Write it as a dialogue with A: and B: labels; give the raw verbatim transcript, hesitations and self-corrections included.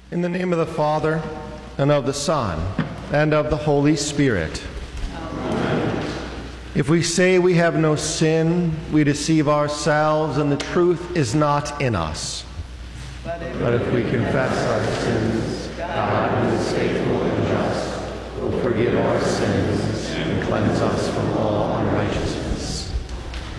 A: In the name of the Father, and of the Son, and of the Holy Spirit. Amen. If we say we have no sin, we deceive ourselves, and the truth is not in us. But if, but if we confess our sins, God, who is faithful and just, will forgive our sins and cleanse us from all unrighteousness.